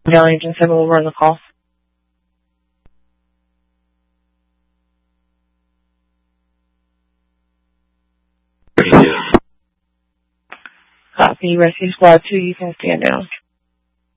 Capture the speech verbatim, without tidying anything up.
Down Agent seven will run the call. Copy. Rescue Squad two, you can stand down.